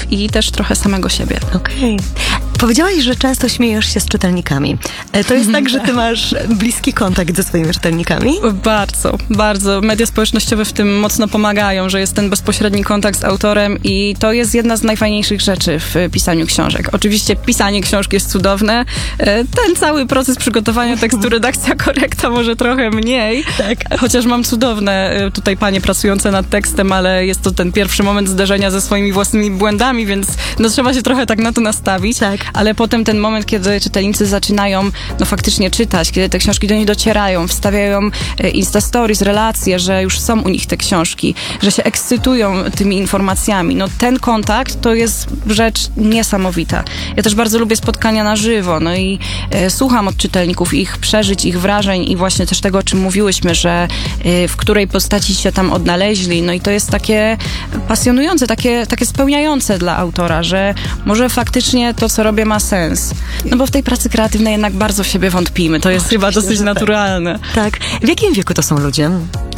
i też trochę samego siebie. Okej. Powiedziałaś, że często śmiejesz się z czytelnikami. To jest tak, że ty masz bliski kontakt ze swoimi czytelnikami? Bardzo, bardzo. Media społecznościowe w tym mocno pomagają, że jest ten bezpośredni kontakt z autorem i to jest jedna z najfajniejszych rzeczy w pisaniu książek. Oczywiście pisanie książki jest cudowne. Ten cały proces przygotowania tekstu, redakcja, korekta może trochę mniej. Tak. Chociaż mam cudowne tutaj panie pracujące nad tekstem, ale jest to ten pierwszy moment zderzenia ze swoimi własnymi błędami, więc no trzeba się trochę tak na to nastawić. Tak. Ale potem ten moment, kiedy czytelnicy zaczynają faktycznie czytać, kiedy te książki do nich docierają, wstawiają Instastories, relacje, że już są u nich te książki, że się ekscytują tymi informacjami. No ten kontakt to jest rzecz niesamowita. Ja też bardzo lubię spotkania na żywo, no i słucham od czytelników ich przeżyć, ich wrażeń i właśnie też tego, o czym mówiłyśmy, że w której postaci się tam odnaleźli. No i to jest takie pasjonujące, takie spełniające dla autora, że może faktycznie to, co robię, ma sens. No bo w tej pracy kreatywnej jednak bardzo w siebie wątpimy. To jest chyba dosyć naturalne. Tak. W jakim wieku to są ludzie?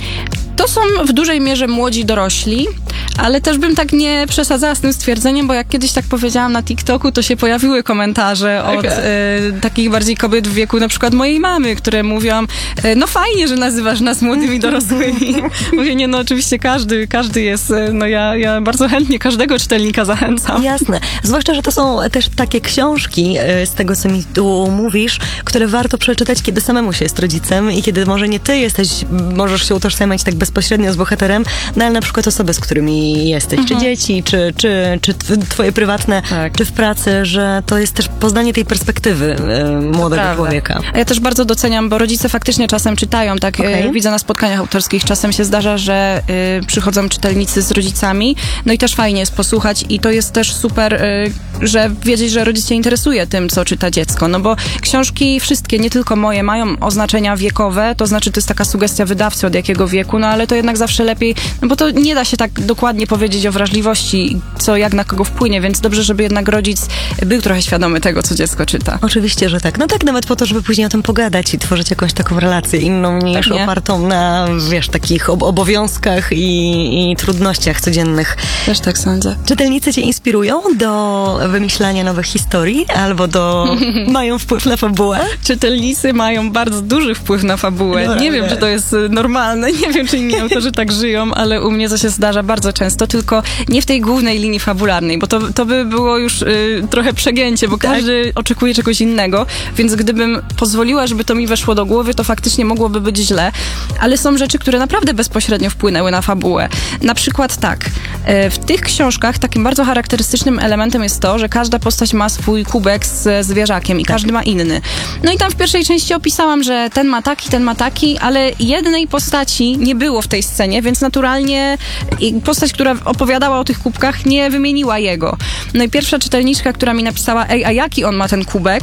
To są w dużej mierze młodzi dorośli, ale też bym tak nie przesadzała z tym stwierdzeniem, bo jak kiedyś tak powiedziałam na TikToku, to się pojawiły komentarze od takich bardziej kobiet w wieku na przykład mojej mamy, które mówią, no fajnie, że nazywasz nas młodymi dorosłymi. Mówię, nie, no oczywiście każdy jest, no ja bardzo chętnie każdego czytelnika zachęcam. Jasne. Zwłaszcza, że to są też takie książki, z tego co mi tu mówisz, które warto przeczytać, kiedy samemu się jest rodzicem i kiedy może nie ty możesz się utożsamiać tak bezpośrednio z bohaterem, no ale na przykład osoby, z którymi jesteś, czy dzieci, czy twoje prywatne, czy w pracy, że to jest też poznanie tej perspektywy młodego człowieka. A ja też bardzo doceniam, bo rodzice faktycznie czasem czytają, tak widzę na spotkaniach autorskich, czasem się zdarza, że przychodzą czytelnicy z rodzicami, no i też fajnie jest posłuchać i to jest też super, że wiedzieć, że rodzic się interesuje tym, co czyta dziecko, no bo książki wszystkie, nie tylko moje, mają oznaczenia wiekowe, to znaczy to jest taka sugestia wydawcy, od jakiego wieku, no ale to jednak zawsze lepiej, no bo to nie da się tak dokładnie powiedzieć o wrażliwości, co jak na kogo wpłynie, więc dobrze, żeby jednak rodzic był trochę świadomy tego, co dziecko czyta. Oczywiście, że tak. No tak, nawet po to, żeby później o tym pogadać i tworzyć jakąś taką relację inną niż opartą na, takich obowiązkach i trudnościach codziennych. Też tak sądzę. Czytelnicy cię inspirują do wymyślania nowych historii albo mają wpływ na fabułę? Czytelnicy mają bardzo duży wpływ na fabułę. No, nie wiem, czy to jest normalne, nie wiem, czy inni autorzy tak żyją, ale u mnie to się zdarza bardzo często, tylko nie w tej głównej linii fabularnej, bo to by było już trochę przegięcie, bo każdy oczekuje czegoś innego, więc gdybym pozwoliła, żeby to mi weszło do głowy, to faktycznie mogłoby być źle, ale są rzeczy, które naprawdę bezpośrednio wpłynęły na fabułę. Na przykład tak, w tych książkach takim bardzo charakterystycznym elementem jest to, że każda postać ma swój kubek z zwierzakiem i każdy ma inny. No i tam w pierwszej części opisałam, że ten ma taki, ale jednej postaci nie było w tej scenie, więc naturalnie postać, która opowiadała o tych kubkach, nie wymieniła jego. No i pierwsza czytelniczka, która mi napisała, a jaki on ma ten kubek?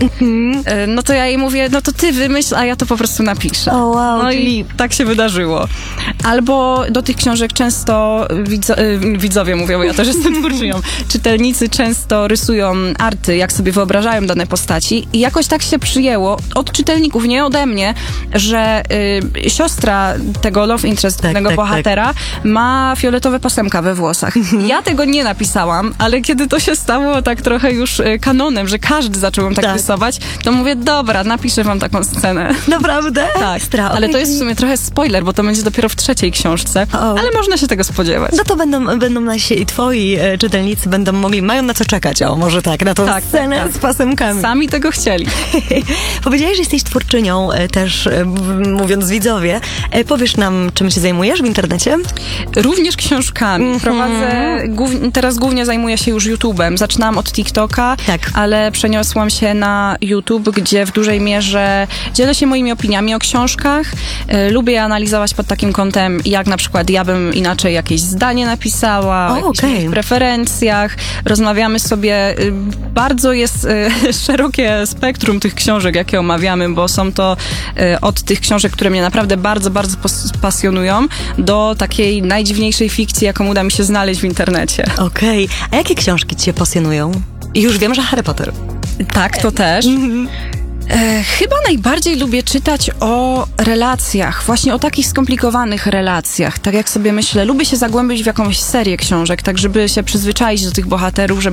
No to ja jej mówię, no to ty wymyśl, a ja to po prostu napiszę. No i tak się wydarzyło. Albo do tych książek często widzowie mówią, bo ja też jestem twórczynią, czytelnicy często rysują arty, jak sobie wyobrażają dane postaci i jakoś tak się przyjęło od czytelników, nie ode mnie, że siostra tego love interest, tego bohatera ma fioletowe pasemka we włosach. Ja tego nie napisałam, ale kiedy to się stało tak trochę już kanonem, że każdy zaczął tak rysować, to mówię, dobra, napiszę wam taką scenę. Naprawdę? Tak. Ale to jest w sumie trochę spoiler, bo to będzie dopiero w trzeciej książce, ale można się tego spodziewać. No to będą nasi twoi czytelnicy mają na co czekać, może tak, na tą scenę z pasemkami. Sami tego chcieli. Powiedziałeś, że jesteś twórczynią też, mówiąc widzowie. Powiesz nam, czym się zajmujesz w internecie? Również książkami. Teraz głównie zajmuję się już YouTube'em. Zaczynałam od TikToka, ale przeniosłam się na YouTube, gdzie w dużej mierze dzielę się moimi opiniami o książkach. Lubię je analizować pod takim kątem, jak na przykład ja bym inaczej jakieś zdanie napisała, o jakichś preferencjach. Rozmawiamy sobie. Bardzo jest szerokie spektrum tych książek, jakie omawiamy, bo są to od tych książek, które mnie naprawdę bardzo, bardzo pasjonują, do takiej najdziwniejszej fikcji, jaką uda mi się znaleźć w internecie. Okej. A jakie książki cię pasjonują? I już wiem, że Harry Potter. Tak, to też. Chyba najbardziej lubię czytać o relacjach, właśnie o takich skomplikowanych relacjach. Tak jak sobie myślę, lubię się zagłębić w jakąś serię książek, tak żeby się przyzwyczaić do tych bohaterów, żeby